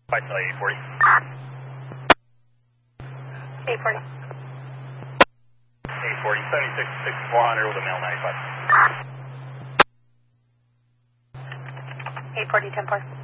I tell you, 840. 840. 840, 76, 6400 with a mail 95. 840, 10-4.